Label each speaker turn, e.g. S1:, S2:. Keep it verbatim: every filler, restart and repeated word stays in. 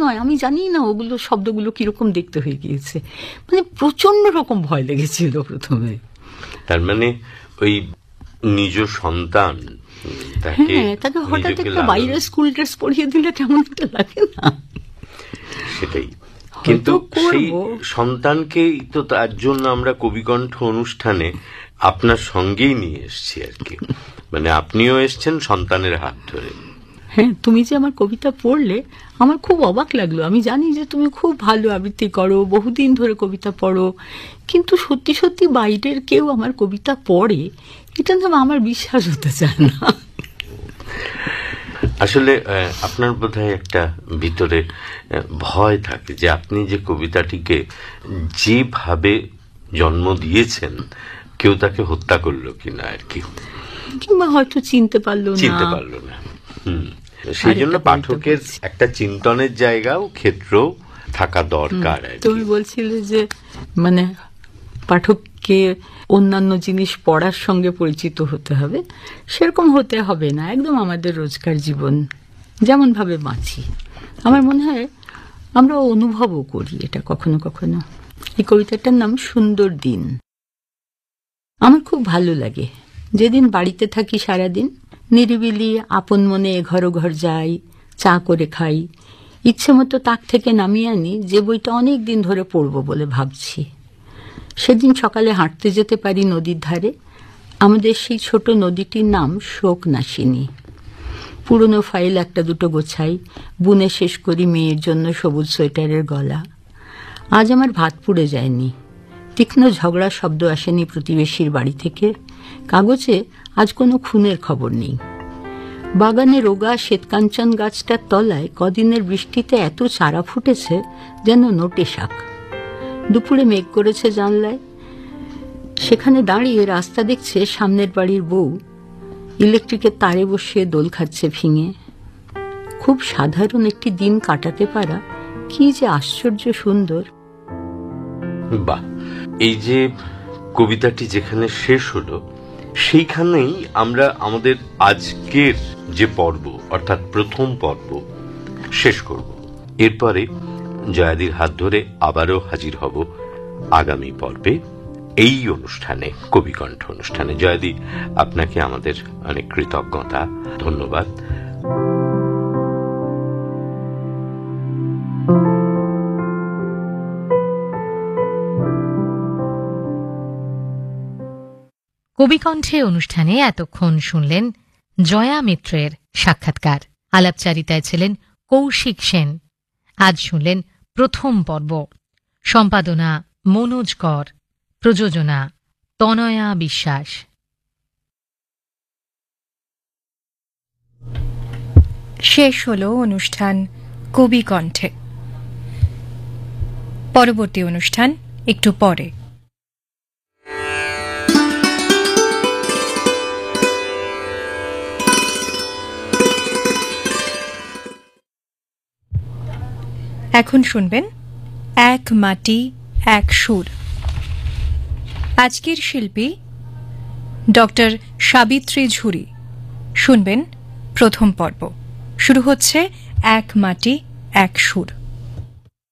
S1: নয়, আমি জানি না ওগুলো শব্দগুলো কিরকম দেখতে হয়ে গিয়েছে, মানে প্রচন্ড রকম ভয় লেগেছিল প্রথমে।
S2: তার মানে ওই নিজ সন্তান,
S1: হ্যাঁ, তাকে হঠাৎ একটা বাইরে স্কুল ড্রেস পরিয়ে দিলে কেমন একটা লাগে না?
S2: সেটাই। কিন্তু সেই সন্তানকেই তো তার জন্য আমরা কবিকণ্ঠ অনুষ্ঠানে আপনার সঙ্গেই নিয়ে এসছি আর কি, মানে আপনিও এসছেন সন্তানের হাত ধরে।
S1: হ্যাঁ, তুমি যে আমার কবিতা পড়লে আমার খুব অবাক লাগলো। আমি জানি যে তুমি খুব ভালো আবৃত্তি করো, বহুদিন ধরে কবিতা পড়ো, কিন্তু সত্যি সত্যি বাইরের কেউ আমার কবিতা পড়ে এটা তো আমার বিশ্বাস হতে চায় না।
S2: আসলে আপনার বোধহয় একটা ভিতরে ভয় থাকে যে আপনি যে কবিতাটিকে যেভাবে জন্ম দিয়েছেন কেউ তাকে হত্যা করলো কিনা আর কি,
S1: কিংবা হয়তো চিনতে পারলো না
S2: চিনতে পারলো না হুম সেই জন্য পাঠকের একটা চিন্তনের জায়গাও ক্ষেত্র থাকা দরকার।
S1: তুমি বলছিলে যে মানে পাঠককে অন্যান্য জিনিস পড়ার সঙ্গে পরিচিত হতে হবে, সেরকম হতে হবে না। একদম আমাদের রোজকার জীবন যেমন ভাবে বাঁচি, আমার মনে হয় আমরা অনুভবও করি এটা কখনো কখনো। এই কবিতাটার নাম সুন্দর দিন। আমার খুব ভালো লাগে যেদিন বাড়িতে থাকি সারাদিন, নিরিবিলি আপন মনে এঘর ওঘর যাই, চা করে খাই, ইচ্ছে মতো তাক থেকে নামিয়ে আনি যে বইটা অনেক দিন ধরে পড়ব বলে ভাবছি। সেদিন সকালে হাঁটতে যেতে পারি নদীর ধারে। আমাদের সেই ছোট নদীটির নাম শোক নাসিনী। পুরনো ফাইল একটা দুটো গোছাই, বুনে শেষ করি মেয়ের জন্য সবুজ সোয়েটারের গলা। আজ আমার ভাত পুড়ে যায়নি, তীক্ষ্ণ ঝগড়ার শব্দ আসেনি প্রতিবেশীর বাড়ি থেকে, কাগজে আজ কোনো খুনের খবর নেই। বাগানে রোগা শ্বেতকাঞ্চন গাছটার তলায় কদিনের বৃষ্টিতে এত চারা ফুটেছে যেন নোটে শাক। দুপুরে মেঘ করেছে জানলায়, সেখানে দাঁড়িয়ে রাস্তা দেখছে সামনের বাড়ির বউ, ইলেকট্রিকের তারে বসিয়ে দোল খাচ্ছে ভেঙে। খুব সাধারণ একটি দিন কাটাতে পারা কি যে আশ্চর্য সুন্দর।
S2: বাহ, এই যে কবিতাটি যেখানে শেষ হলো সেইখানেই আমরা আমাদের আজকের যে পর্ব অর্থাৎ প্রথম পর্ব শেষ করব। এরপরে জয়াদির হাত ধরে আবারও হাজির হব আগামী পর্বে এই অনুষ্ঠানে, কবিকণ্ঠ অনুষ্ঠানে। জয়াদি, আপনাকে আমাদের অনেক কৃতজ্ঞতা, ধন্যবাদ।
S3: কবিকণ্ঠে অনুষ্ঠানে এতক্ষণ শুনলেন জয়া মিত্রের সাক্ষাৎকার। আলাপচারিতায় ছিলেন কৌশিক সেন। আজ শুনলেন প্রথম পর্ব। সম্পাদনা মনোজ কর, প্রযোজনা তনয়া বিশ্বাস।
S4: শেষ হল অনুষ্ঠান কবিকণ্ঠে। পরবর্তী অনুষ্ঠান একটু পরে। এখন শুনবেন এক মাটি এক সুর। আজকের শিল্পী ডক্টর সাবিত্রী ঝুরি। শুনবেন প্রথম পর্ব। শুরু হচ্ছে এক মাটি এক সুর।